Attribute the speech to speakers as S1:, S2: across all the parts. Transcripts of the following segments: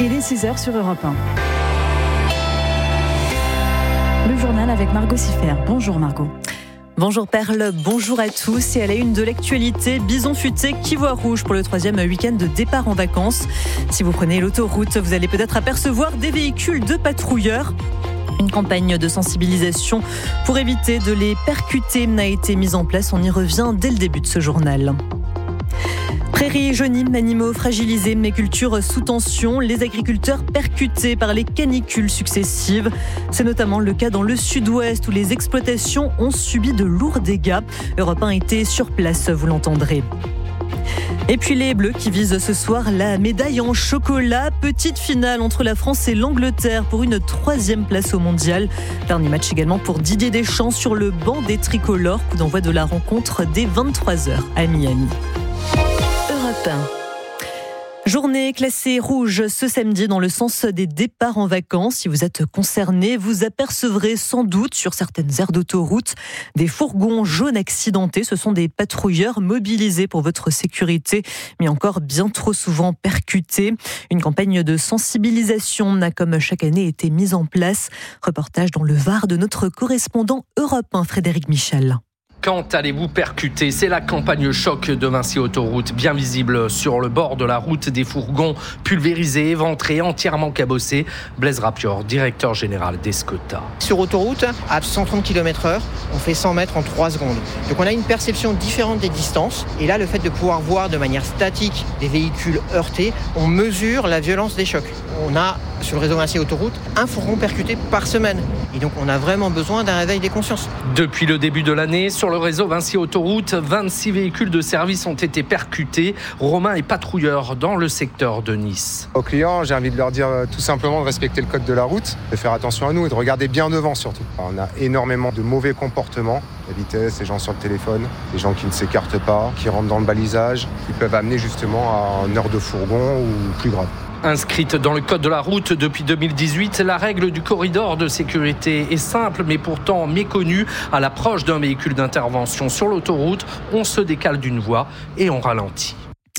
S1: Il est 6h sur Europe 1. Le journal avec Margot Siffert. Bonjour Margot.
S2: Bonjour Perle, bonjour à tous. Et à la une de l'actualité, Bison Futé qui voit rouge pour le 3e week-end de départ en vacances. Si vous prenez l'autoroute, vous allez peut-être apercevoir des véhicules de patrouilleurs. Une campagne de sensibilisation pour éviter de les percuter a été mise en place. On y revient dès le début de ce journal. Prairies jaunies, animaux fragilisés, mais cultures sous tension, les agriculteurs percutés par les canicules successives. C'est notamment le cas dans le sud-ouest où les exploitations ont subi de lourds dégâts. Europe 1 était sur place, vous l'entendrez. Et puis les Bleus qui visent ce soir la médaille en chocolat. Petite finale entre la France et l'Angleterre pour une 3e place au mondial. Dernier match également pour Didier Deschamps sur le banc des tricolores. Coup d'envoi de la rencontre dès 23h à Miami. Europe 1. Journée classée rouge ce samedi dans le sens des départs en vacances. Si vous êtes concerné, vous apercevrez sans doute sur certaines aires d'autoroute des fourgons jaunes accidentés. Ce sont des patrouilleurs mobilisés pour votre sécurité, mais encore bien trop souvent percutés. Une campagne de sensibilisation a comme chaque année été mise en place. Reportage dans le Var de notre correspondant Europe 1, Frédéric Michel.
S3: Quand allez-vous percuter ? C'est la campagne choc de Vinci Autoroute, bien visible sur le bord de la route, des fourgons pulvérisés, éventrés, entièrement cabossés. Blaise Rapior, directeur général d'Escota.
S4: Sur autoroute, à 130 km/h, on fait 100 mètres en 3 secondes. Donc on a une perception différente des distances. Et là, le fait de pouvoir voir de manière statique des véhicules heurtés, on mesure la violence des chocs. On a, sur le réseau Vinci Autoroute, un fourgon percuté par semaine. Et donc on a vraiment besoin d'un réveil des consciences.
S3: Depuis le début de l'année, sur le réseau Vinci Autoroute, 26 véhicules de service ont été percutés. Romain est patrouilleur dans le secteur de Nice.
S5: Aux clients, j'ai envie de leur dire tout simplement de respecter le code de la route, de faire attention à nous et de regarder bien devant surtout. On a énormément de mauvais comportements, la vitesse, les gens sur le téléphone, les gens qui ne s'écartent pas, qui rentrent dans le balisage, qui peuvent amener justement à une heure de fourgon ou plus grave.
S3: Inscrite dans le code de la route depuis 2018, la règle du corridor de sécurité est simple mais pourtant méconnue. À l'approche d'un véhicule d'intervention sur l'autoroute, on se décale d'une voie et on ralentit.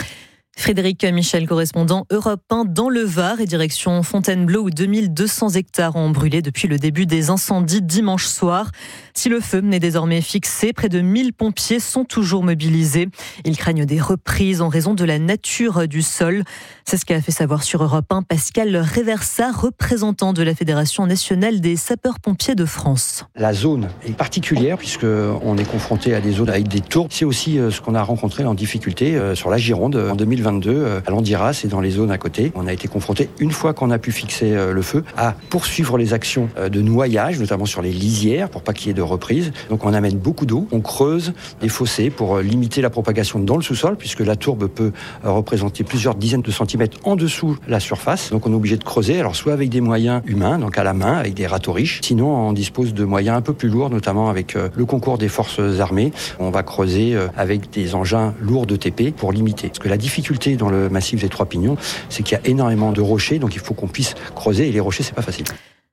S2: Frédéric Michel, correspondant Europe 1 dans le Var et direction Fontainebleau où 2200 hectares ont brûlé depuis le début des incendies dimanche soir. Si le feu est désormais fixé, près de 1000 pompiers sont toujours mobilisés. Ils craignent des reprises en raison de la nature du sol. C'est ce qu'a fait savoir sur Europe 1 Pascal Reversa, représentant de la Fédération nationale des sapeurs-pompiers de France.
S6: La zone est particulière puisqu'on est confronté à des zones avec des tourbes. C'est aussi ce qu'on a rencontré en difficulté sur la Gironde en 2022 à Landiras et dans les zones à côté. On a été confronté, une fois qu'on a pu fixer le feu, à poursuivre les actions de noyage, notamment sur les lisières pour pas qu'il y ait de reprise. Donc on amène beaucoup d'eau, on creuse des fossés pour limiter la propagation dans le sous-sol puisque la tourbe peut représenter plusieurs dizaines de centimètres en dessous la surface. Donc on est obligé de creuser, alors soit avec des moyens humains, donc à la main, avec des râteaux riches. Sinon on dispose de moyens un peu plus lourds, notamment avec le concours des forces armées. On va creuser avec des engins lourds de TP pour limiter. Parce que la difficulté dans le massif des Trois Pignons, c'est qu'il y a énormément de rochers, donc il faut qu'on puisse creuser et les rochers, c'est pas facile.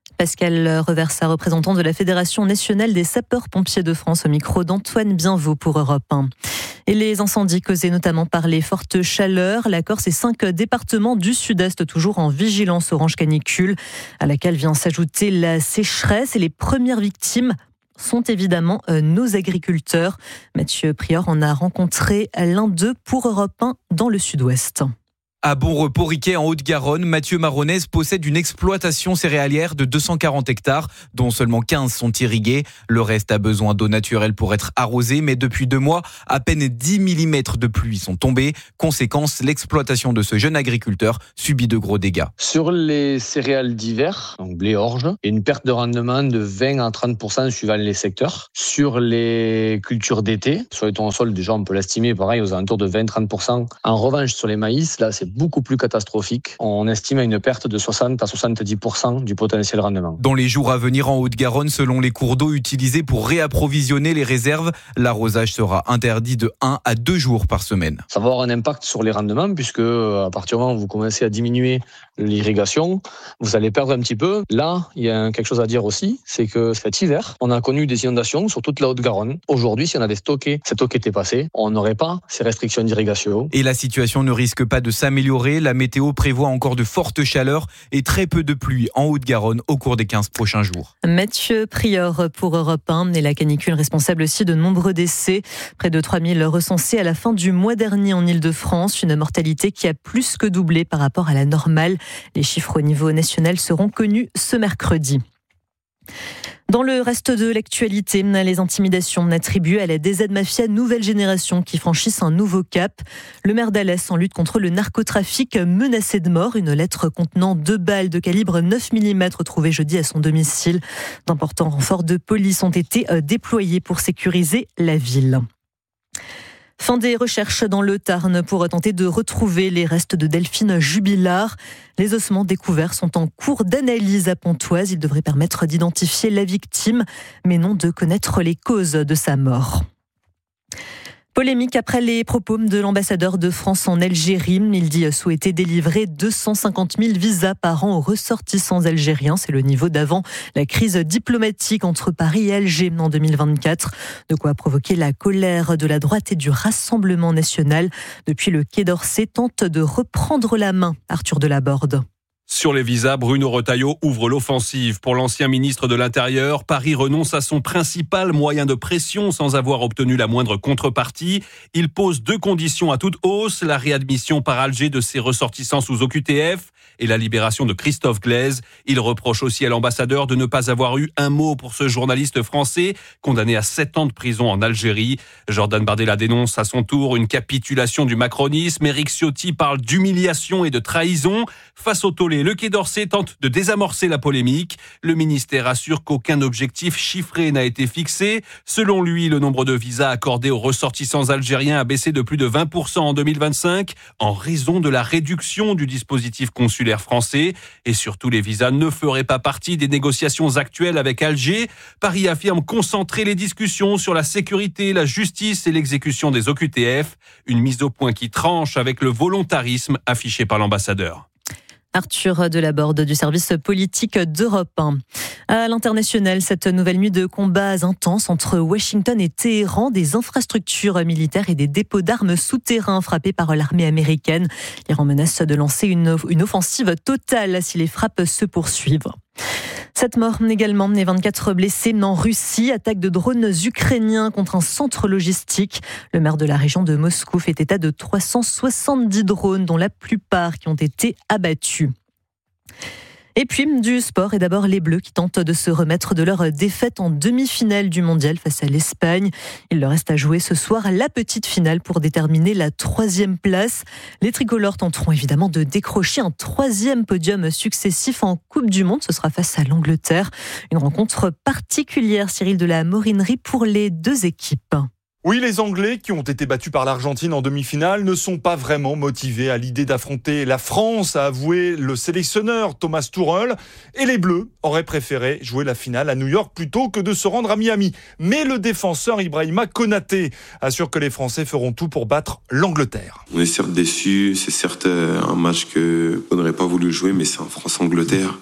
S2: Pascal Reversa, représentant de la Fédération nationale des sapeurs-pompiers de France, au micro d'Antoine Bienvaux pour Europe 1. Et les incendies causés notamment par les fortes chaleurs, la Corse et 5 départements du sud-est toujours en vigilance orange canicule, à laquelle vient s'ajouter la sécheresse et les premières victimes sont évidemment nos agriculteurs. Mathieu Prior en a rencontré l'un d'eux pour Europe 1 dans le sud-ouest.
S7: À Bon-Repos-Riquet, en Haute-Garonne, Mathieu Maronès possède une exploitation céréalière de 240 hectares, dont seulement 15 sont irrigués. Le reste a besoin d'eau naturelle pour être arrosé, mais depuis 2 mois, à peine 10 mm de pluie sont tombés. Conséquence, l'exploitation de ce jeune agriculteur subit de gros dégâts.
S8: Sur les céréales d'hiver, donc blé, orge, il y a une perte de rendement de 20 à 30% suivant les secteurs. Sur les cultures d'été, sur les tournesols, déjà on peut l'estimer pareil aux alentours de 20-30%. En revanche, sur les maïs, là c'est beaucoup plus catastrophique. On estime à une perte de 60 à 70% du potentiel rendement.
S7: Dans les jours à venir en Haute-Garonne, selon les cours d'eau utilisés pour réapprovisionner les réserves, l'arrosage sera interdit de 1 à 2 jours par semaine.
S8: Ça va avoir un impact sur les rendements puisque à partir du moment où vous commencez à diminuer l'irrigation, vous allez perdre un petit peu. Là, il y a quelque chose à dire aussi, c'est que cet hiver, on a connu des inondations sur toute la Haute-Garonne. Aujourd'hui, si on avait stocké cette eau qui était passée, on n'aurait pas ces restrictions d'irrigation.
S7: Et la situation ne risque pas de s'améliorer s'améliorer. La météo prévoit encore de fortes chaleurs et très peu de pluie en Haute-Garonne au cours des 15 prochains jours.
S2: Mathieu Prieur pour Europe 1 et la canicule responsable aussi de nombreux décès. Près de 3000 recensés à la fin du mois dernier en Ile-de-France. Une mortalité qui a plus que doublé par rapport à la normale. Les chiffres au niveau national seront connus ce mercredi. Dans le reste de l'actualité, les intimidations attribuées à la DZ Mafia nouvelle génération qui franchissent un nouveau cap. Le maire d'Alès en lutte contre le narcotrafic menacé de mort. Une lettre contenant 2 balles de calibre 9 mm trouvée jeudi à son domicile. D'importants renforts de police ont été déployés pour sécuriser la ville. Fin des recherches dans le Tarn pour tenter de retrouver les restes de Delphine Jubilard. Les ossements découverts sont en cours d'analyse à Pontoise. Ils devraient permettre d'identifier la victime, mais non de connaître les causes de sa mort. Polémique après les propos de l'ambassadeur de France en Algérie. Il dit souhaiter délivrer 250 000 visas par an aux ressortissants algériens. C'est le niveau d'avant la crise diplomatique entre Paris et Alger en 2024. De quoi provoquer la colère de la droite et du Rassemblement national. Depuis, le Quai d'Orsay tente de reprendre la main. Arthur Delaborde.
S9: Sur les visas, Bruno Retailleau ouvre l'offensive. Pour l'ancien ministre de l'Intérieur, Paris renonce à son principal moyen de pression sans avoir obtenu la moindre contrepartie. Il pose 2 conditions à toute hausse, la réadmission par Alger de ses ressortissants sous OQTF et la libération de Christophe Glaise. Il reproche aussi à l'ambassadeur de ne pas avoir eu un mot pour ce journaliste français condamné à 7 ans de prison en Algérie. Jordan Bardella dénonce à son tour une capitulation du macronisme. Éric Ciotti parle d'humiliation et de trahison. Face au tollé, le Quai d'Orsay tente de désamorcer la polémique. Le ministère assure qu'aucun objectif chiffré n'a été fixé. Selon lui, le nombre de visas accordés aux ressortissants algériens a baissé de plus de 20% en 2025 en raison de la réduction du dispositif consulaire français. Et surtout, les visas ne feraient pas partie des négociations actuelles avec Alger. Paris affirme concentrer les discussions sur la sécurité, la justice et l'exécution des OQTF. Une mise au point qui tranche avec le volontarisme affiché par l'ambassadeur.
S2: Arthur Delaborde du service politique d'Europe 1. À l'international, cette nouvelle nuit de combats intenses entre Washington et Téhéran, des infrastructures militaires et des dépôts d'armes souterrains frappés par l'armée américaine. L'Iran menace de lancer une offensive totale si les frappes se poursuivent. 7 morts également et 24 blessés en Russie. Attaque de drones ukrainiens contre un centre logistique. Le maire de la région de Moscou fait état de 370 drones, dont la plupart qui ont été abattus. Et puis du sport, et d'abord les Bleus qui tentent de se remettre de leur défaite en demi-finale du mondial face à l'Espagne. Il leur reste à jouer ce soir la petite finale pour déterminer la 3e place. Les tricolores tenteront évidemment de décrocher un 3e podium successif en Coupe du Monde. Ce sera face à l'Angleterre. Une rencontre particulière, Cyril de la Morinerie, pour les 2 équipes.
S10: Oui, les Anglais, qui ont été battus par l'Argentine en demi-finale, ne sont pas vraiment motivés à l'idée d'affronter la France, a avoué le sélectionneur Thomas Tuchel. Et les Bleus auraient préféré jouer la finale à New York plutôt que de se rendre à Miami. Mais le défenseur Ibrahima Konaté assure que les Français feront tout pour battre l'Angleterre.
S11: On est certes déçus, c'est certes un match qu'on n'aurait pas voulu jouer, mais c'est un France-Angleterre.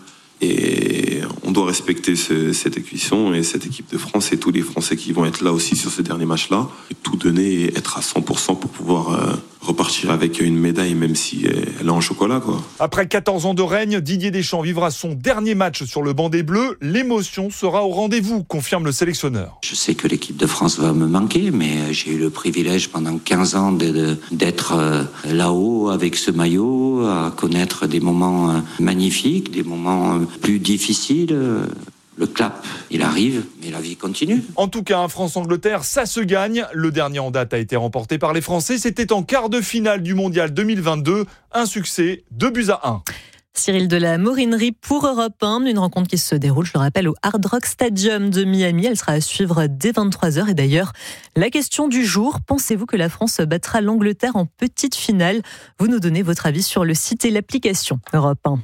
S11: Et on doit respecter cette cuisson et cette équipe de France et tous les Français qui vont être là aussi sur ce dernier match-là. Et tout donner et être à 100% pour pouvoir repartir avec une médaille, même si elle est en chocolat, quoi.
S10: Après 14 ans de règne, Didier Deschamps vivra son dernier match sur le banc des Bleus. L'émotion sera au rendez-vous, confirme le sélectionneur.
S12: Je sais que l'équipe de France va me manquer, mais j'ai eu le privilège pendant 15 ans d'être là-haut avec ce maillot, à connaître des moments magnifiques, des moments plus difficiles. Le clap, il arrive, mais la vie continue.
S10: En tout cas, France-Angleterre, ça se gagne. Le dernier en date a été remporté par les Français. C'était en quart de finale du Mondial 2022. Un succès, 2-1.
S2: Cyril de la Morinerie pour Europe 1. Une rencontre qui se déroule, je le rappelle, au Hard Rock Stadium de Miami. Elle sera à suivre dès 23h. Et d'ailleurs, la question du jour, pensez-vous que la France battra l'Angleterre en petite finale ? Vous nous donnez votre avis sur le site et l'application Europe 1.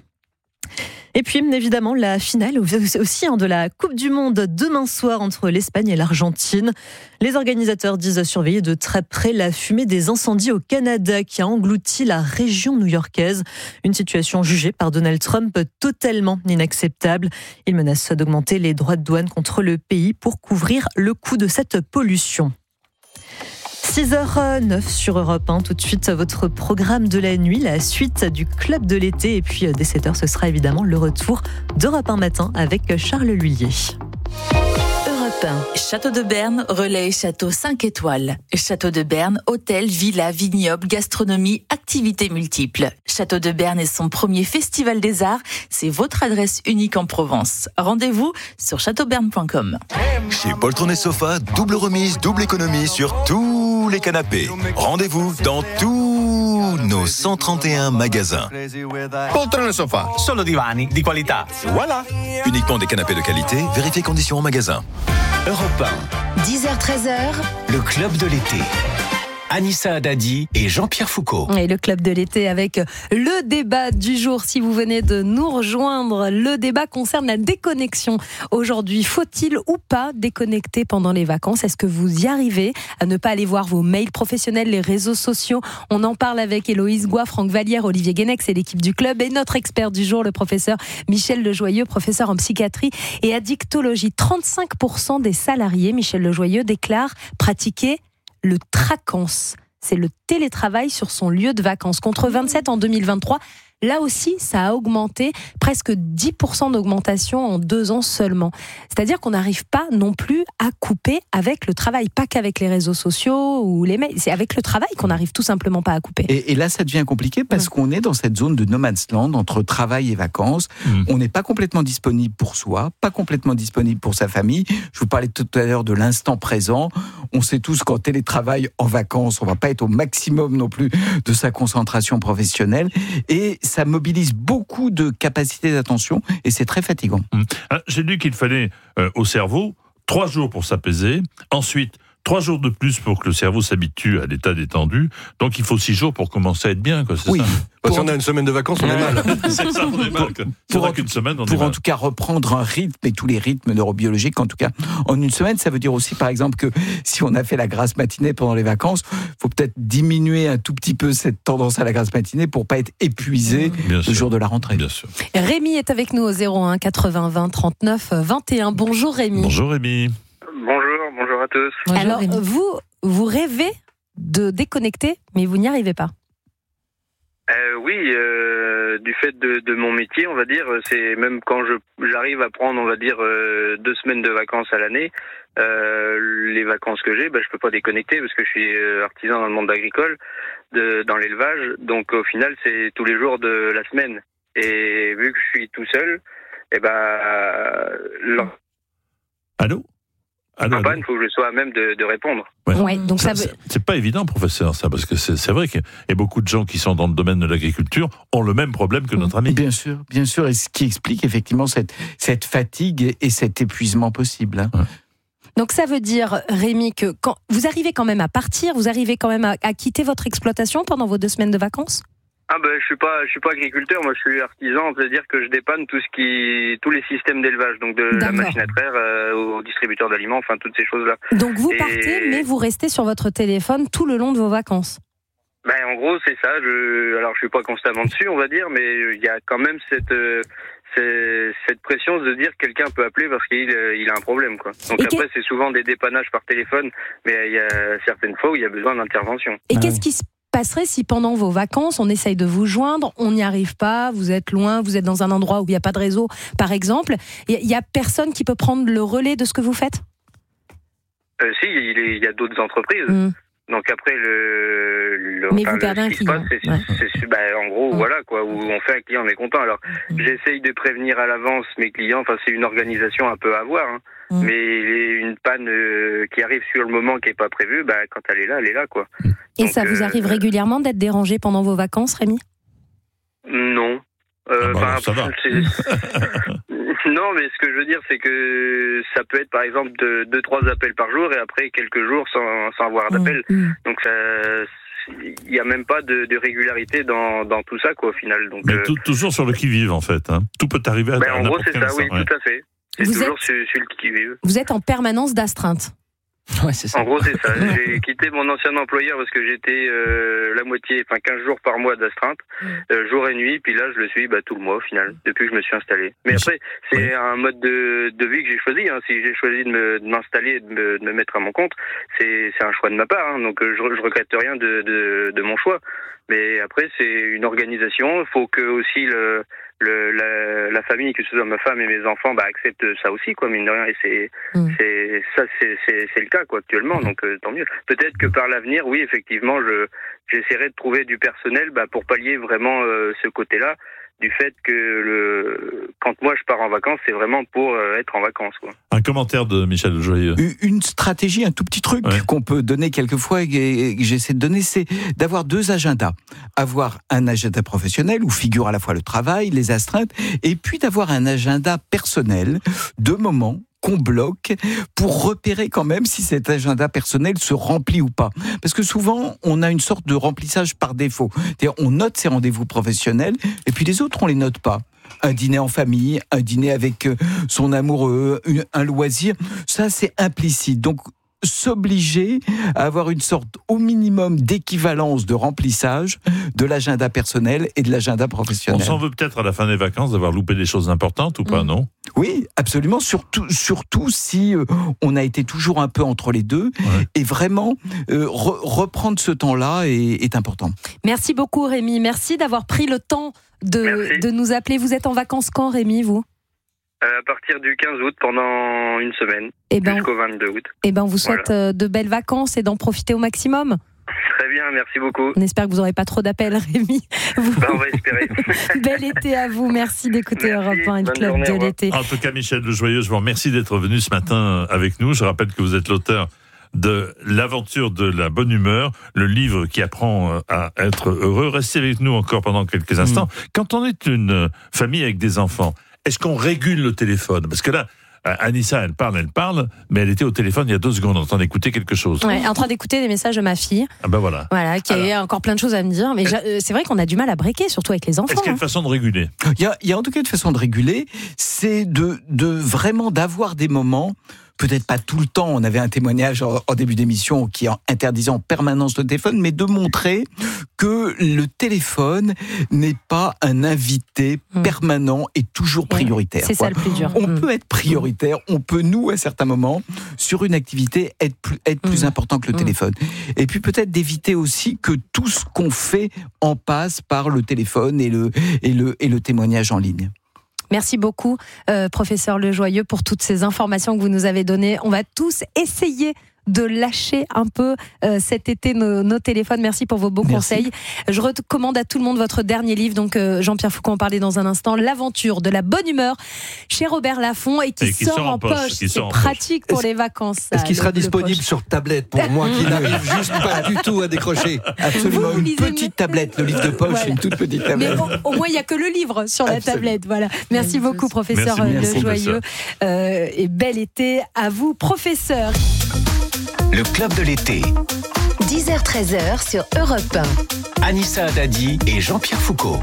S2: Et puis, évidemment, la finale aussi de la Coupe du Monde demain soir entre l'Espagne et l'Argentine. Les organisateurs disent surveiller de très près la fumée des incendies au Canada qui a englouti la région new-yorkaise. Une situation jugée par Donald Trump totalement inacceptable. Il menace d'augmenter les droits de douane contre le pays pour couvrir le coût de cette pollution. 6h09 sur Europe 1. Tout de suite, votre programme de la nuit, la suite du Club de l'été. Et puis, dès 7h, ce sera évidemment le retour d'Europe 1 matin avec Charles Lullier.
S13: Château de Berne, relais château 5 étoiles. Château de Berne, hôtel, villa, vignoble, gastronomie, activités multiples. Château de Berne est son premier festival des arts. C'est votre adresse unique en Provence. Rendez-vous sur châteauberne.com.
S14: Chez Poltron & Sofa, double remise, double économie sur tous les canapés. Rendez-vous dans tous nos 131 magasins.
S15: Poltron & Sofa, solo divani di qualità. Voilà.
S14: Uniquement des canapés de qualité, vérifiez conditions en magasin.
S15: Europe 1.
S16: 10h-13h.
S15: Le Club de l'été. Anissa Haddadi et Jean-Pierre Foucault.
S16: Et le Club de l'été avec le débat du jour. Si vous venez de nous rejoindre, le débat concerne la déconnexion. Aujourd'hui, faut-il ou pas déconnecter pendant les vacances ? Est-ce que vous y arrivez à ne pas aller voir vos mails professionnels, les réseaux sociaux ? On en parle avec Héloïse Goua, Franck Vallière, Olivier Guénex et l'équipe du club. Et notre expert du jour, le professeur Michel Lejoyeux, professeur en psychiatrie et addictologie. 35% des salariés, Michel Lejoyeux, déclarent pratiquer le tracance, c'est le télétravail sur son lieu de vacances, contre 27 en 2023. Là aussi, ça a augmenté, presque 10% d'augmentation en 2 ans seulement. C'est-à-dire qu'on n'arrive pas non plus à couper avec le travail, pas qu'avec les réseaux sociaux ou les mails, c'est avec le travail qu'on n'arrive tout simplement pas à couper.
S17: Et là, ça devient compliqué parce qu'on est dans cette zone de no man's land entre travail et vacances. On n'est pas complètement disponible pour soi, pas complètement disponible pour sa famille. Je vous parlais tout à l'heure de l'instant présent. On sait tous qu'en télétravail, en vacances, on ne va pas être au maximum non plus de sa concentration professionnelle. Et ça mobilise beaucoup de capacités d'attention et c'est très fatigant.
S18: J'ai lu qu'il fallait au cerveau 3 jours pour s'apaiser, ensuite 3 jours de plus pour que le cerveau s'habitue à l'état détendu, donc il faut 6 jours pour commencer à être bien, quoi, c'est ça.
S19: Si on a une semaine de vacances, on est mal.
S18: C'est ça, on est mal. C'est vrai qu'une semaine, on est mal.
S17: Pour en tout cas reprendre un rythme, et tous les rythmes neurobiologiques, en tout cas en une semaine, ça veut dire aussi par exemple que si on a fait la grasse matinée pendant les vacances, il faut peut-être diminuer un tout petit peu cette tendance à la grasse matinée pour pas être épuisé le jour de la rentrée.
S18: Bien sûr.
S16: Rémi est avec nous au 01 80 20 39 21. Bonjour Rémi.
S18: Bonjour Rémi.
S20: Bonjour à tous.
S16: Bonjour, alors Rémi. Vous rêvez de déconnecter, mais vous n'y arrivez pas.
S20: Oui, du fait de mon métier, on va dire, c'est même quand j'arrive à prendre, on va dire, 2 semaines de vacances à l'année, les vacances que j'ai, je peux pas déconnecter parce que je suis artisan dans le monde agricole, dans l'élevage, donc au final c'est tous les jours de la semaine. Et vu que je suis tout seul,
S18: Allô ?
S20: Il faut que je sois à même de répondre.
S16: Ouais, donc
S18: c'est pas évident, professeur, ça, parce que c'est vrai qu'il y a beaucoup de gens qui sont dans le domaine de l'agriculture ont le même problème que notre ami.
S17: Bien sûr, et ce qui explique effectivement cette fatigue et cet épuisement possible. Hein.
S18: Ouais.
S16: Donc ça veut dire, Rémi, que quand vous arrivez quand même à partir, vous arrivez quand même à quitter votre exploitation pendant vos 2 semaines de vacances ?
S20: Je suis pas agriculteur, moi je suis artisan, c'est-à-dire que je dépanne tous les systèmes d'élevage, donc de la machine à traire aux distributeurs d'aliments, enfin toutes ces choses-là.
S16: Donc vous partez, mais vous restez sur votre téléphone tout le long de vos vacances.
S20: En gros c'est ça, alors je suis pas constamment dessus on va dire, mais il y a quand même cette pression de dire que quelqu'un peut appeler parce qu'il a un problème, quoi. Donc après c'est souvent des dépannages par téléphone, mais il y a certaines fois où il y a besoin d'intervention.
S16: Et qu'est-ce qui se passerait si pendant vos vacances, on essaye de vous joindre, on n'y arrive pas, vous êtes loin, vous êtes dans un endroit où il n'y a pas de réseau, par exemple, il y a personne qui peut prendre le relais de ce que vous faites ?
S20: Si, il y a d'autres entreprises. Donc après,
S16: mais vous perdez un client.
S20: En gros, voilà, quoi, où on fait un client, on est content. Alors, j'essaye de prévenir à l'avance mes clients, enfin, c'est une organisation un peu à voir, hein. Mais une panne qui arrive sur le moment qui n'est pas prévue, quand elle est là, quoi.
S16: Et donc, ça vous arrive régulièrement d'être dérangé pendant vos vacances, Rémi ?
S20: Non.
S18: Ça va.
S20: Non, mais ce que je veux dire, c'est que ça peut être, par exemple, 2-3 appels par jour et après quelques jours sans avoir d'appel. Donc, il n'y a même pas de régularité dans tout ça, quoi, au final. Donc,
S18: mais toujours sur le qui-vive, en fait. Hein. Tout peut arriver à
S20: en gros, c'est ça, oui,
S18: ouais.
S20: tout à fait. C'est toujours sur le qui-vive.
S16: Vous êtes en permanence d'astreinte.
S21: Ouais, c'est ça.
S20: En gros, c'est ça. J'ai quitté mon ancien employeur parce que j'étais la moitié, 15 jours par mois d'astreinte, jour et nuit. Puis là, je le suis tout le mois au final, depuis que je me suis installé. Mais après, c'est un mode de vie que j'ai choisi. Hein. Si j'ai choisi de m'installer et de me mettre à mon compte, c'est un choix de ma part. Hein. Donc je regrette rien de mon choix. Mais après, c'est une organisation. Il faut que aussi la famille, que ce soit ma femme et mes enfants, acceptent ça aussi, quoi, mine de rien. Et c'est le cas, quoi, actuellement. Donc tant mieux. Peut-être que par l'avenir, oui, effectivement, j'essaierai de trouver du personnel pour pallier vraiment ce côté-là, du fait que quand moi je pars en vacances, c'est vraiment pour être en vacances, quoi.
S18: Un commentaire de Michel Joyeux.
S17: Une stratégie, un tout petit truc qu'on peut donner quelquefois et que j'essaie de donner, c'est d'avoir 2 agendas. Avoir un agenda professionnel où figure à la fois le travail, les astreintes, et puis d'avoir un agenda personnel de moments qu'on bloque pour repérer quand même si cet agenda personnel se remplit ou pas. Parce que souvent, on a une sorte de remplissage par défaut. C'est-à-dire, on note ses rendez-vous professionnels et puis les autres, on les note pas. Un dîner en famille, un dîner avec son amoureux, un loisir, ça c'est implicite. Donc, s'obliger à avoir une sorte au minimum d'équivalence de remplissage de l'agenda personnel et de l'agenda professionnel.
S18: On s'en veut peut-être à la fin des vacances d'avoir loupé des choses importantes ou pas, non ?
S17: Oui, absolument, surtout si on a été toujours un peu entre les deux, et vraiment reprendre ce temps-là est important.
S16: Merci beaucoup Rémi, merci d'avoir pris le temps de nous appeler. Vous êtes en vacances quand, Rémi, vous ?
S20: À partir du 15 août, pendant une semaine, jusqu'au 22 août.
S16: On vous souhaite de belles vacances et d'en profiter au maximum.
S20: Très bien, merci beaucoup.
S16: On espère que vous n'aurez pas trop d'appels, Rémi.
S20: On va espérer.
S16: Bel été à vous, merci d'écouter Europe 1 et le Club de l'été.
S18: En tout cas, Michel Lejoyeux, je vous remercie d'être venu ce matin avec nous. Je rappelle que vous êtes l'auteur de L'aventure de la bonne humeur, le livre qui apprend à être heureux. Restez avec nous encore pendant quelques instants. Quand on est une famille avec des enfants, est-ce qu'on régule le téléphone ? Parce que là, Anissa, elle parle, mais elle était au téléphone il y a 2 secondes en train d'écouter quelque chose.
S16: Ouais, en train d'écouter des messages de ma fille.
S18: Ah ben voilà.
S16: Voilà, qui avait encore plein de choses à me dire. Mais c'est vrai qu'on a du mal à breaker, surtout avec les enfants.
S18: Est-ce qu'il y a une façon de réguler ?
S17: Il y a en tout cas une façon de réguler, c'est de vraiment d'avoir des moments. Peut-être pas tout le temps, on avait un témoignage en début d'émission qui interdisait en permanence le téléphone, mais de montrer que le téléphone n'est pas un invité permanent et toujours prioritaire.
S16: C'est ça le plus dur.
S17: On peut être prioritaire, on peut nous, à certains moments, sur une activité, être plus important que le téléphone. Et puis peut-être d'éviter aussi que tout ce qu'on fait en passe par le téléphone et le témoignage en ligne.
S16: Merci beaucoup, professeur Lejoyeux, pour toutes ces informations que vous nous avez données. On va tous essayer de lâcher un peu cet été nos téléphones. Merci pour vos beaux conseils. Je recommande à tout le monde votre dernier livre, donc Jean-Pierre Foucault en parlait dans un instant, L'aventure de la bonne humeur, chez Robert Laffont, et qui sort en poche. C'est pratique pour les vacances.
S19: Est-ce qu'il sera disponible sur tablette pour moi qui n'arrive juste pas du tout à décrocher ?
S17: Absolument, une petite tablette, le livre de poche, une toute petite tablette.
S16: Mais au moins, il n'y a que le livre sur la tablette. Voilà. Merci beaucoup, professeur Lejoyeux. Et bel été à vous, professeur.
S15: Le Club de l'été.
S22: 10h-13h sur Europe 1.
S15: Anissa Haddadi et Jean-Pierre Foucault.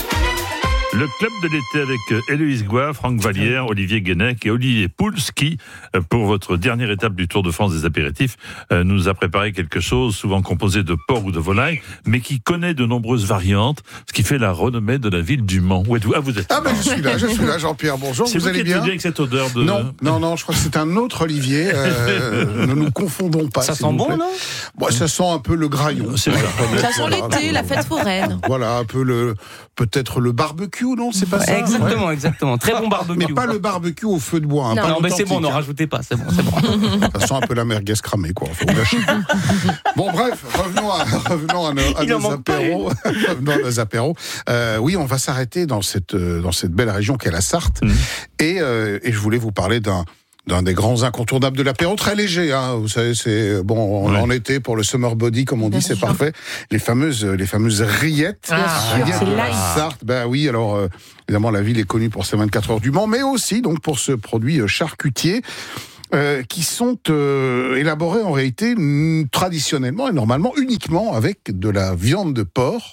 S18: Le Club de l'été avec Héloïse Goua, Franck Vallière, Olivier Guénec et Olivier Pouls qui, pour votre dernière étape du Tour de France des apéritifs, nous a préparé quelque chose souvent composé de porc ou de volaille, mais qui connaît de nombreuses variantes, ce qui fait la renommée de la ville du Mans. Où êtes-vous ? Ah, vous êtes
S23: ben je suis là, Jean-Pierre, bonjour,
S18: c'est
S23: vous allez bien ?
S18: avec cette odeur de...
S23: Non, je crois que c'est un autre Olivier, ne nous confondons pas.
S21: Ça sent bon, non ?
S23: Bon, ça sent un peu le graillon.
S21: Ça sent l'été, la fête foraine.
S23: Voilà, un peu peut-être le barbecue, non ? C'est pas ça ?
S21: Exactement. Très bon barbecue.
S23: Mais pas le barbecue au feu de bois.
S21: Non, mais c'est bon, n'en rajoutez pas, c'est bon.
S23: Ça sent un peu la merguez cramée, quoi. Faut lâcher. Bon, bref, revenons à nos apéros. Revenons à nos apéros. Oui, on va s'arrêter dans cette belle région qu'est la Sarthe. Et je voulais vous parler d'un des grands incontournables de l'apéro, très léger, hein. Vous savez, c'est bon en été pour le summer body, comme on dit, c'est parfait. Les fameuses rillettes. Rillettes de la Sarthe. Ben oui, alors évidemment la ville est connue pour ses 24 heures du Mans, mais aussi donc pour ce produit charcutier. Qui sont élaborés en réalité traditionnellement et normalement uniquement avec de la viande de porc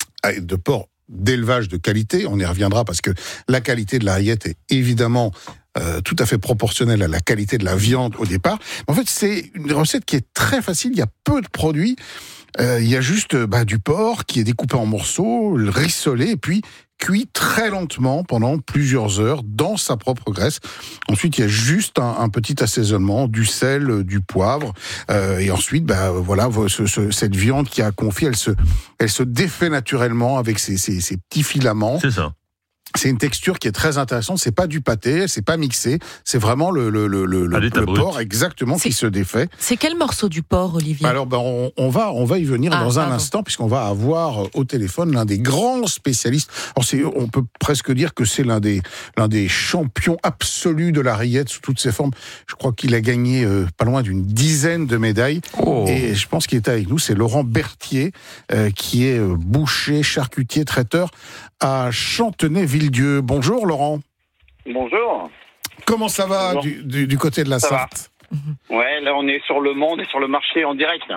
S23: d'élevage de qualité. On y reviendra parce que la qualité de la rillette est évidemment tout à fait proportionnelle à la qualité de la viande au départ. En fait, c'est une recette qui est très facile, il y a peu de produits. Il y a juste du porc qui est découpé en morceaux, rissolé, et puis cuit très lentement pendant plusieurs heures dans sa propre graisse. Ensuite, il y a juste un petit assaisonnement, du sel, du poivre, et ensuite, cette viande qui a confit, elle se défait naturellement avec ses petits filaments.
S18: C'est ça.
S23: C'est une texture qui est très intéressante. C'est pas du pâté, c'est pas mixé. C'est vraiment le porc exactement qui se défait.
S21: C'est quel morceau du porc, Olivier ?
S23: Alors, on va y venir dans un instant, puisqu'on va avoir au téléphone l'un des grands spécialistes. Alors, on peut presque dire que c'est l'un des champions absolus de la rillette sous toutes ses formes. Je crois qu'il a gagné pas loin d'une dizaine de médailles. Et je pense qu'il est avec nous. C'est Laurent Berthier, qui est boucher, charcutier, traiteur à Chantenay-Villedieu. Bonjour Laurent.
S1: Bonjour.
S23: Comment ça va du côté de la Sarthe ?
S1: Ouais, là on est sur le monde et sur le marché en direct.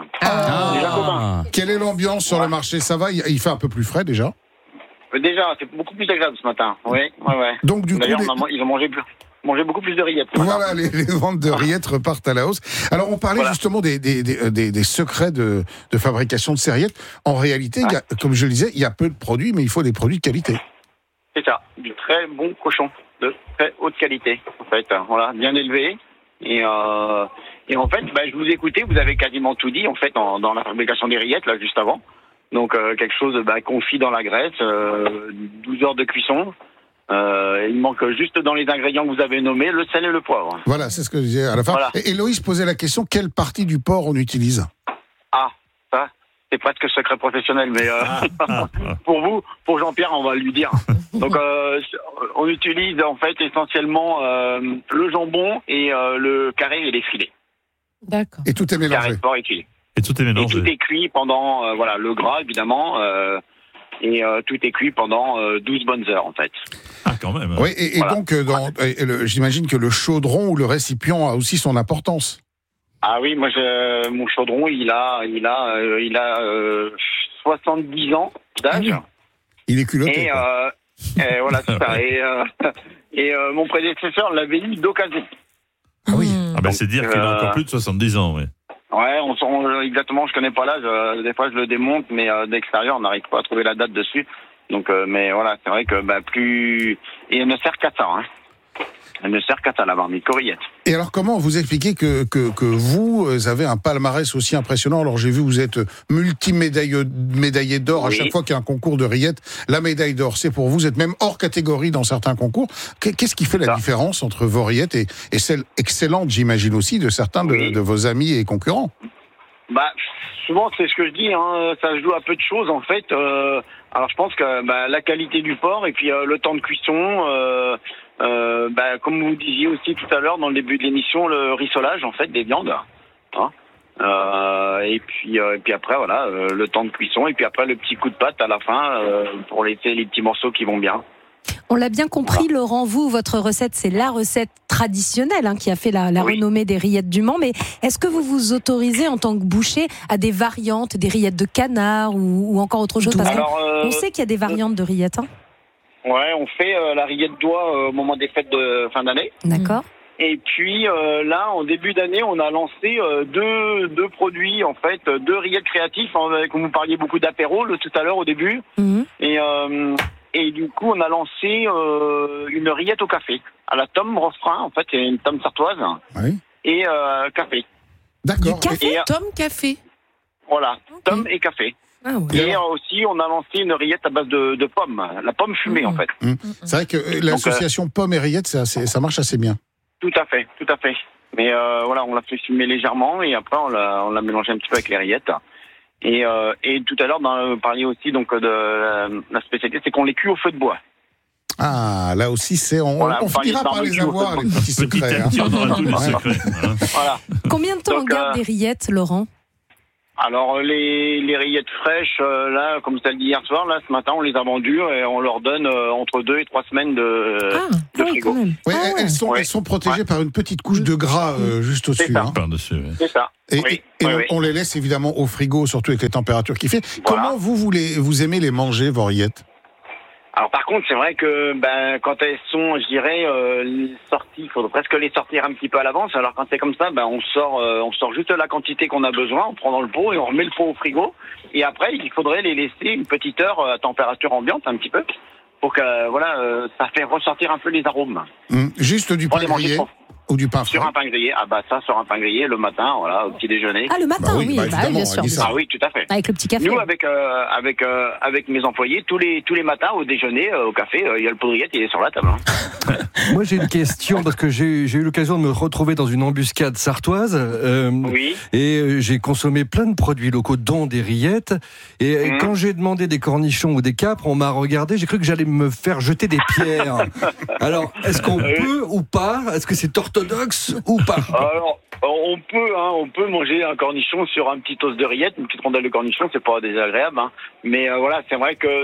S23: Quelle est l'ambiance sur le marché ? Ça va ? Il fait un peu plus frais déjà ?
S1: Déjà, c'est beaucoup plus agréable ce matin. Oui.
S23: Donc du
S1: d'ailleurs,
S23: coup,
S1: ils ont mangé beaucoup plus de rillettes.
S23: Voilà, les ventes de rillettes repartent à la hausse. Alors on parlait justement des secrets de fabrication de ces rillettes. En réalité, il y a, comme je le disais, il y a peu de produits, mais il faut des produits de qualité.
S1: C'est ça, du très bon cochon, de très haute qualité, en fait. Voilà, bien élevé. Et en fait, je vous écoutais, vous avez quasiment tout dit, en fait, dans la fabrication des rillettes, là, juste avant. Donc, quelque chose confit dans la graisse, 12 heures de cuisson. Il manque juste dans les ingrédients que vous avez nommés, le sel et le poivre.
S23: Voilà, c'est ce que je disais à la fin. Voilà. Et Loïs posait la question, quelle partie du porc on utilise ?
S1: Ah, ça, c'est presque secret professionnel, mais pour Jean-Pierre, on va lui dire. Donc, on utilise en fait essentiellement le jambon et le carré et les filets.
S16: D'accord.
S23: Et tout est mélangé.
S1: Carré de porc et filet.
S18: Et tout est mélangé.
S1: Et tout est cuit pendant, le gras évidemment, et tout est cuit pendant 12 bonnes heures en fait.
S18: Ah, quand même.
S23: Oui, et donc, j'imagine que le chaudron ou le récipient a aussi son importance.
S1: Ah oui, moi, mon chaudron, il a 70 ans d'âge.
S23: Il est culotté.
S1: Et voilà, c'est ça. Et mon prédécesseur l'avait eu d'occasion.
S23: Ah oui.
S18: C'est dire qu'il a encore plus de 70 ans, oui.
S1: Ouais, exactement, je connais pas l'âge. Des fois, je le démonte, mais d'extérieur, on n'arrive pas à trouver la date dessus. Donc, mais voilà, c'est vrai que plus... Et elle ne sert qu'à ça, hein. Elle ne sert qu'à ça, la marmite rillette.
S23: Et alors, comment vous expliquez que vous avez un palmarès aussi impressionnant ? Alors, j'ai vu, vous êtes multi-médaillé d'or à chaque fois qu'il y a un concours de rillettes. La médaille d'or, c'est pour vous. Vous êtes même hors catégorie dans certains concours. Qu'est-ce qui fait la différence entre vos rillettes et celles excellentes, j'imagine aussi, de certains de vos amis et concurrents ?
S1: Souvent, c'est ce que je dis, hein, ça se joue à peu de choses, en fait. Alors, je pense que la qualité du porc et puis le temps de cuisson... comme vous disiez aussi tout à l'heure dans le début de l'émission, le rissolage en fait des viandes, hein. Et puis après voilà, le temps de cuisson et puis après le petit coup de patte à la fin pour laisser les petits morceaux qui vont bien.
S16: On l'a bien compris, Laurent, votre recette, c'est la recette traditionnelle qui a fait la renommée des rillettes du Mans. Mais est-ce que vous vous autorisez en tant que boucher à des variantes, des rillettes de canard ou encore autre chose ? Parce qu'on sait qu'il y a des variantes de rillettes.
S1: Ouais, on fait la rillette d'oie au moment des fêtes de fin d'année.
S16: D'accord.
S1: Et puis là, en début d'année, on a lancé deux produits, en fait, 2 rillettes créatives. Comme vous parliez beaucoup d'apéro tout à l'heure au début. Et du coup, on a lancé une rillette au café. À la tome refrain, en fait, c'est une tome sartoise.
S23: Oui.
S1: Et café.
S23: D'accord.
S21: Du café, tome café.
S1: Voilà, tome et café.
S16: Ah oui.
S1: Et aussi, on a lancé une rillette à base de pommes, la pomme fumée en fait.
S23: C'est vrai que l'association pomme et rillette, ça marche assez bien.
S1: Tout à fait. Mais voilà, on l'a fait fumer légèrement et après on l'a mélangé un petit peu avec les rillettes. Et tout à l'heure, vous parliez aussi donc de la spécialité, c'est qu'on les cuit au feu de bois.
S23: Ah, là aussi, on finira par les avoir, les petits secrets.
S18: Petit à petit, on aura tous les secrets.
S1: Voilà.
S16: Combien de temps on garde des rillettes, Laurent ?
S1: Alors les rillettes fraîches, là, comme celle d'hier soir, là, ce matin, on les a vendues et on leur donne entre 2 et 3 semaines de frigo.
S23: Oui, elles sont protégées par une petite couche de gras juste au-dessus.
S1: C'est ça.
S23: Et on les laisse évidemment au frigo, surtout avec les températures qu'il fait. Voilà. Comment vous aimez les manger, vos rillettes ?
S1: Alors par contre, c'est vrai que quand elles sont, je dirais, sorties, il faudrait presque les sortir un petit peu à l'avance. Alors quand c'est comme ça, on sort juste la quantité qu'on a besoin, on prend dans le pot et on remet le pot au frigo. Et après, il faudrait les laisser une petite heure à température ambiante, un petit peu, pour que ça fait ressortir un peu les arômes.
S23: Juste du pain grillé ou du pain frais?
S1: Sur un pain grillé. Sur un pain grillé le matin, au petit déjeuner.
S16: Ah, le matin, oui, bien sûr.
S1: Ah oui, tout à fait.
S16: Avec le petit café.
S1: Nous, avec mes employés, tous les matins au déjeuner, au café, il y a le pot de rillettes, il est sur la table.
S19: Moi, j'ai une question parce que j'ai eu l'occasion de me retrouver dans une embuscade sartoise.
S1: Oui.
S19: Et j'ai consommé plein de produits locaux, dont des rillettes. Et quand j'ai demandé des cornichons ou des capres, on m'a regardé. J'ai cru que j'allais me faire jeter des pierres. Alors, est-ce qu'on peut ou pas? Est-ce que c'est orthodoxe ou pas?
S1: Alors, on peut manger un cornichon sur un petit os de rillettes, une petite rondelle de cornichon, c'est pas désagréable. Mais c'est vrai que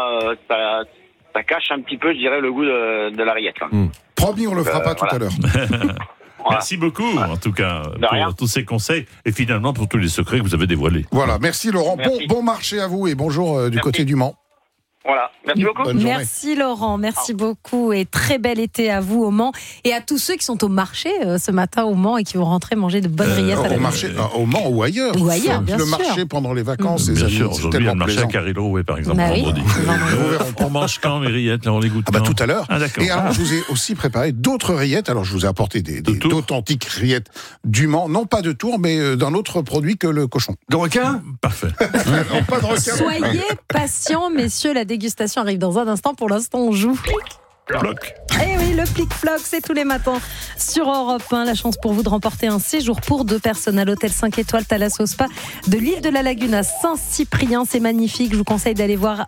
S1: ça cache un petit peu, je dirais, le goût de la rillette.
S23: Promis, on le fera pas tout à l'heure.
S18: Merci beaucoup, en tout cas, pour tous ces conseils et finalement pour tous les secrets que vous avez dévoilés.
S23: Voilà, merci Laurent.
S1: Merci.
S23: Bon marché à vous et bonjour du côté du Mans.
S1: Voilà, merci beaucoup.
S16: Merci Laurent, merci beaucoup et très bel été à vous au Mans et à tous ceux qui sont au marché ce matin au Mans et qui vont rentrer manger de bonnes rillettes à la maison.
S23: Marché, au Mans ou ailleurs.
S16: Ou ailleurs, bien
S23: le
S16: sûr.
S23: marché pendant les vacances,
S18: Bien
S23: amis,
S18: sûr,
S23: c'est
S18: aujourd'hui il y a
S23: tellement
S18: le marché
S23: plaisant.
S18: à Carilo, par exemple,
S16: Bah oui.
S18: vendredi. On mange quand les rillettes, là, on les goûte quand?
S23: Tout à l'heure.
S18: Ah, d'accord.
S23: Et alors, je vous ai aussi préparé d'autres rillettes. Alors, je vous ai apporté d'authentiques rillettes du Mans, non pas de Tours, mais d'un autre produit que le cochon.
S19: De requin?
S18: Parfait.
S23: Non, pas de requin.
S16: Soyez patients, messieurs, la dégustation arrive dans un instant. Pour l'instant, on joue.
S18: Ploc.
S16: Eh oui, le plic-ploc, c'est tous les matins sur Europe 1. La chance pour vous de remporter un séjour pour 2 personnes à l'hôtel 5 étoiles Thalasso Spa de l'île de la Lagune à Saint-Cyprien. C'est magnifique. Je vous conseille d'aller voir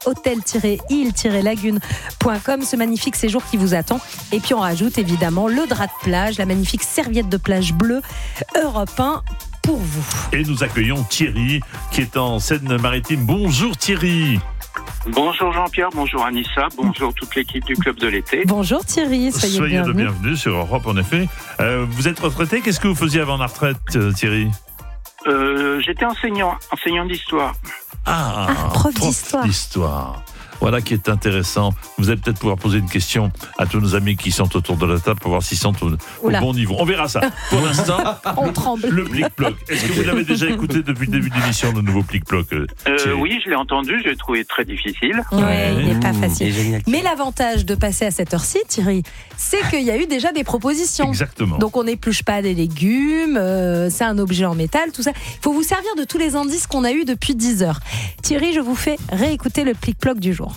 S16: hôtel-île-lagune.com. Ce magnifique séjour qui vous attend. Et puis, on rajoute évidemment le drap de plage, la magnifique serviette de plage bleue Europe 1 pour vous.
S18: Et nous accueillons Thierry qui est en Seine-Maritime. Bonjour Thierry.
S3: Bonjour Jean-Pierre, bonjour Anissa, bonjour toute l'équipe du Club de l'été.
S16: Bonjour Thierry, soyez
S18: le bienvenu sur Europe en effet. Vous êtes retraité, qu'est-ce que vous faisiez avant la retraite Thierry?
S3: J'étais enseignant d'histoire.
S16: Prof
S18: d'histoire. Voilà qui est intéressant. Vous allez peut-être pouvoir poser une question à tous nos amis qui sont autour de la table pour voir s'ils sont au bon niveau. On verra ça. Pour l'instant,
S16: on tremble.
S18: Le plic-ploc. Est-ce que vous l'avez déjà écouté depuis le début de l'émission, le nouveau plic-ploc?
S3: Oui, je l'ai entendu, je l'ai trouvé très difficile.
S16: Ouais, il n'est pas facile. Mais l'avantage de passer à cette heure-ci, Thierry, c'est qu'il y a eu déjà des propositions.
S18: Exactement.
S16: Donc on n'épluche pas des légumes, c'est un objet en métal, tout ça. Il faut vous servir de tous les indices qu'on a eus depuis 10 heures. Thierry, je vous fais réécouter le plic-ploc du jour.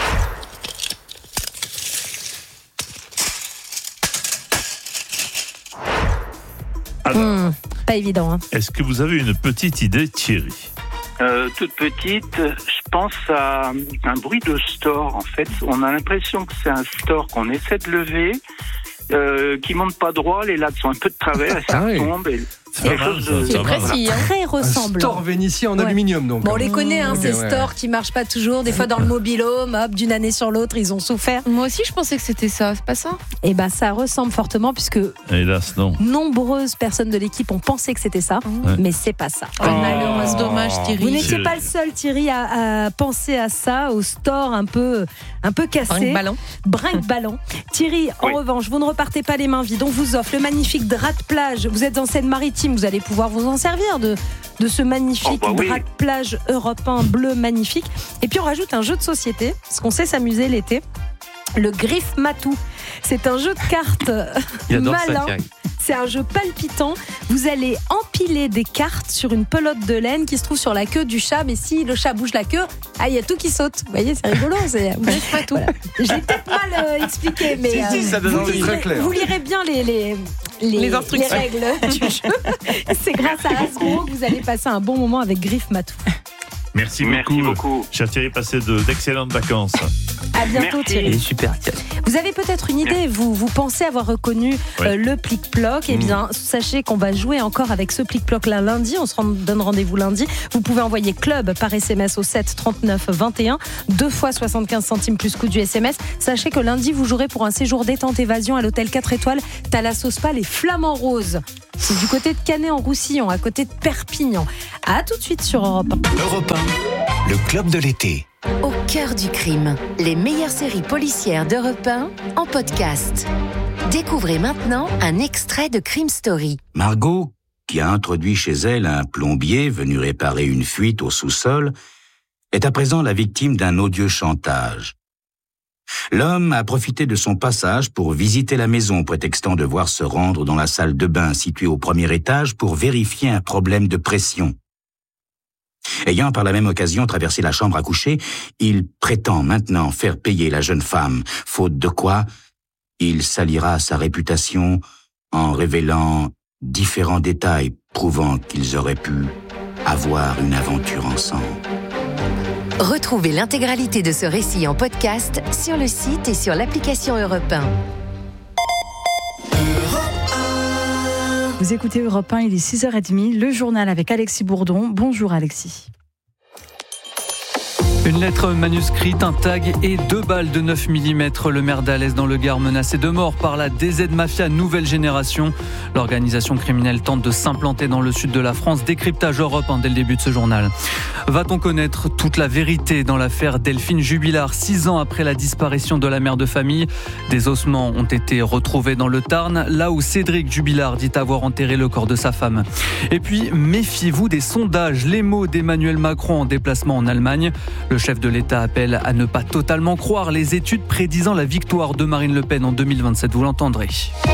S18: Alors,
S16: pas évident. Hein.
S18: Est-ce que vous avez une petite idée, Thierry?
S3: Toute petite, je pense à un bruit de store. En fait, on a l'impression que c'est un store qu'on essaie de lever, qui monte pas droit, les lattes sont un peu de travers, et ça tombe.
S16: C'est précis, très ressemblant.
S19: Store vénitien en aluminium, donc.
S16: Bon, on les connaît, ces stores qui marchent pas toujours. Des fois, dans le mobil-home, hop, d'une année sur l'autre, ils ont souffert.
S21: Moi aussi, je pensais que c'était ça. C'est pas ça?
S16: Eh ben, ça ressemble fortement, puisque
S18: hélas, non.
S16: Nombreuses personnes de l'équipe ont pensé que c'était ça, mais c'est pas ça.
S21: Malheureux, c'est dommage, Thierry.
S16: Vous n'étiez pas le seul, Thierry, à penser à ça, au store un peu cassé. Brinque-ballon. Thierry, en revanche, vous ne repartez pas les mains vides. On vous offre le magnifique drap de plage. Vous êtes en Seine-Maritime. Vous allez pouvoir vous en servir de ce magnifique drap de plage européen bleu magnifique. Et puis on rajoute un jeu de société, parce qu'on sait s'amuser l'été. Le Griffe Matou. C'est un jeu de cartes malin. C'est un jeu palpitant. Vous allez empiler des cartes sur une pelote de laine qui se trouve sur la queue du chat. Mais si le chat bouge la queue, il y a tout qui saute. Vous voyez, c'est rigolo. C'est pas tout. Voilà. J'ai peut-être mal expliqué, mais
S19: ça donne envie, très clair.
S16: Vous lirez bien les règles du jeu. C'est grâce à Hasbro que vous allez passer un bon moment avec Griffe Matou.
S18: Merci beaucoup. Cher Thierry, passez d'excellentes vacances.
S16: À bientôt, Thierry.
S7: Super.
S16: Vous avez peut-être une idée, vous pensez avoir reconnu le plic-ploc. Eh bien, sachez qu'on va jouer encore avec ce plic-ploc-là lundi. On se donne rendez-vous lundi. Vous pouvez envoyer club par SMS au 7 39 21, 2 fois 75 centimes plus coût du SMS. Sachez que lundi, vous jouerez pour un séjour détente évasion à l'hôtel 4 étoiles Thalasso Spa, les Flamands Roses. C'est du côté de Canet-en-Roussillon, à côté de Perpignan. À tout de suite sur Europe 1.
S15: Europe 1, le club de l'été.
S16: Au
S22: Cœur du crime, les meilleures séries policières d'Europe 1 en podcast. Découvrez maintenant un extrait de Crime Story.
S4: Margot, qui a introduit chez elle un plombier venu réparer une fuite au sous-sol, est à présent la victime d'un odieux chantage. L'homme a profité de son passage pour visiter la maison, prétextant devoir se rendre dans la salle de bain située au premier étage pour vérifier un problème de pression. Ayant par la même occasion traversé la chambre à coucher, il prétend maintenant faire payer la jeune femme, faute de quoi il salira sa réputation en révélant différents détails prouvant qu'ils auraient pu avoir une aventure ensemble.
S22: Retrouvez l'intégralité de ce récit en podcast sur le site et sur l'application Europe 1.
S5: Vous écoutez Europe 1, il est 6h30, le journal avec Alexis Bourdon. Bonjour Alexis.
S6: Une lettre manuscrite, un tag et 2 balles de 9 mm. Le maire d'Alès dans le Gard menacé de mort par la DZ Mafia nouvelle génération. L'organisation criminelle tente de s'implanter dans le sud de la France. Décryptage Europe 1 dès le début de ce journal. Va-t-on connaître toute la vérité dans l'affaire Delphine Jubilard 6 ans après la disparition de la mère de famille? Des ossements ont été retrouvés dans le Tarn, là où Cédric Jubilard dit avoir enterré le corps de sa femme. Et puis, méfiez-vous des sondages. Les mots d'Emmanuel Macron en déplacement en Allemagne. Le chef de l'État appelle à ne pas totalement croire les études prédisant la victoire de Marine Le Pen en 2027. Vous l'entendrez.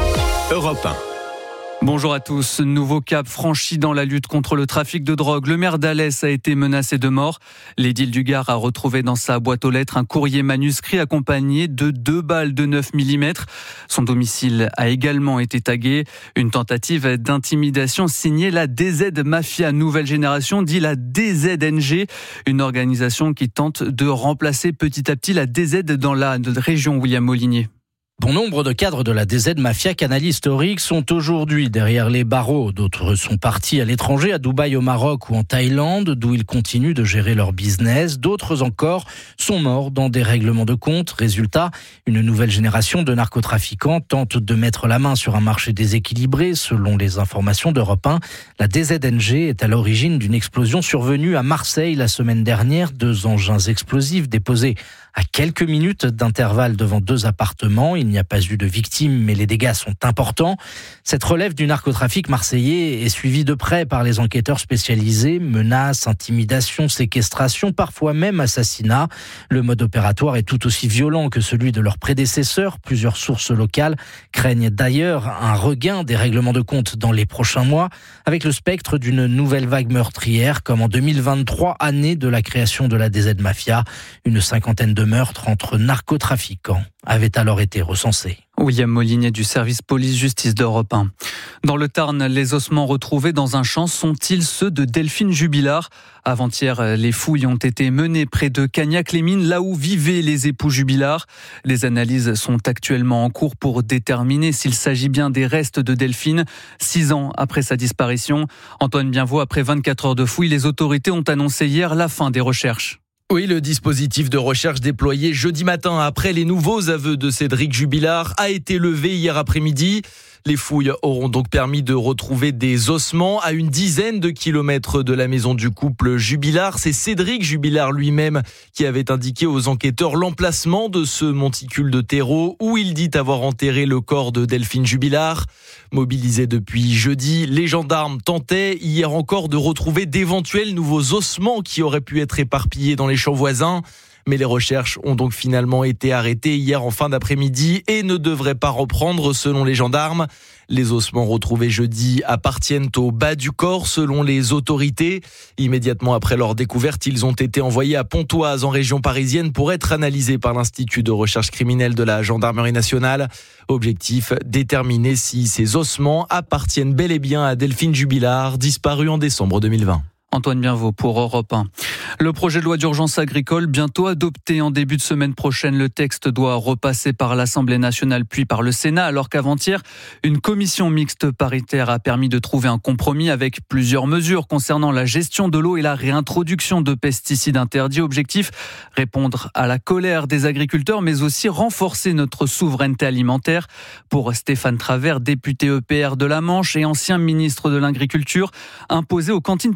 S15: Europe 1.
S6: Bonjour à tous. Nouveau cap franchi dans la lutte contre le trafic de drogue. Le maire d'Alès a été menacé de mort. L'édile du Gard a retrouvé dans sa boîte aux lettres un courrier manuscrit accompagné de 2 balles de 9 mm. Son domicile a également été tagué. Une tentative d'intimidation signée la DZ Mafia Nouvelle Génération, dit la DZNG, une organisation qui tente de remplacer petit à petit la DZ dans la région. William Molinier.
S24: Bon nombre de cadres de la DZ Mafia Canal historique sont aujourd'hui derrière les barreaux. D'autres sont partis à l'étranger, à Dubaï, au Maroc ou en Thaïlande, d'où ils continuent de gérer leur business. D'autres encore sont morts dans des règlements de compte. Résultat, une nouvelle génération de narcotrafiquants tente de mettre la main sur un marché déséquilibré. Selon les informations d'Europe 1, la DZNG est à l'origine d'une explosion survenue à Marseille la semaine dernière. 2 engins explosifs déposés à quelques minutes d'intervalle devant 2 appartements. Il n'y a pas eu de victimes, mais les dégâts sont importants. Cette relève du narcotrafic marseillais est suivie de près par les enquêteurs spécialisés. Menaces, intimidations, séquestrations, parfois même assassinats. Le mode opératoire est tout aussi violent que celui de leurs prédécesseurs. Plusieurs sources locales craignent d'ailleurs un regain des règlements de compte dans les prochains mois, avec le spectre d'une nouvelle vague meurtrière, comme en 2023, année de la création de la DZ Mafia. Une 50aine de meurtres entre narcotrafiquants avaient alors été recensés.
S6: William Molinier du service police-justice d'Europe 1. Dans le Tarn, les ossements retrouvés dans un champ sont-ils ceux de Delphine Jubilard? Avant-hier, les fouilles ont été menées près de Cagnac-les-Mines, là où vivaient les époux Jubilard. Les analyses sont actuellement en cours pour déterminer s'il s'agit bien des restes de Delphine, 6 ans après sa disparition. Antoine Bienvaux, après 24 heures de fouilles, les autorités ont annoncé hier la fin des recherches.
S25: Oui, le dispositif de recherche déployé jeudi matin après les nouveaux aveux de Cédric Jubilard a été levé hier après-midi. Les fouilles auront donc permis de retrouver des ossements à une dizaine de kilomètres de la maison du couple Jubilard. C'est Cédric Jubilard lui-même qui avait indiqué aux enquêteurs l'emplacement de ce monticule de terreau où il dit avoir enterré le corps de Delphine Jubilard. Mobilisés depuis jeudi, les gendarmes tentaient hier encore de retrouver d'éventuels nouveaux ossements qui auraient pu être éparpillés dans les champs voisins. Mais les recherches ont donc finalement été arrêtées hier en fin d'après-midi et ne devraient pas reprendre selon les gendarmes. Les ossements retrouvés jeudi appartiennent au bas du corps selon les autorités. Immédiatement après leur découverte, ils ont été envoyés à Pontoise en région parisienne pour être analysés par l'Institut de recherche criminelle de la Gendarmerie nationale. Objectif, déterminer si ces ossements appartiennent bel et bien à Delphine Jubilard, disparue en décembre 2020.
S6: Antoine Bienvaux pour Europe 1. Le projet de loi d'urgence agricole, bientôt adopté en début de semaine prochaine. Le texte doit repasser par l'Assemblée nationale puis par le Sénat, alors qu'avant-hier, une commission mixte paritaire a permis de trouver un compromis avec plusieurs mesures concernant la gestion de l'eau et la réintroduction de pesticides interdits. Objectif, répondre à la colère des agriculteurs, mais aussi renforcer notre souveraineté alimentaire. Pour Stéphane Travers, député EPR de la Manche et ancien ministre de l'Agriculture, imposer aux cantines publiques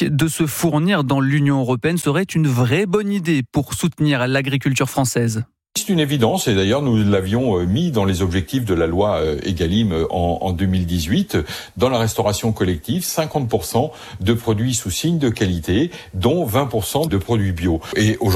S6: de se fournir dans l'Union européenne serait une vraie bonne idée pour soutenir l'agriculture française.
S8: C'est une évidence, et d'ailleurs nous l'avions mis dans les objectifs de la loi Egalim en 2018. Dans la restauration collective, 50% de produits sous signe de qualité, dont 20% de produits bio. Et aujourd'hui,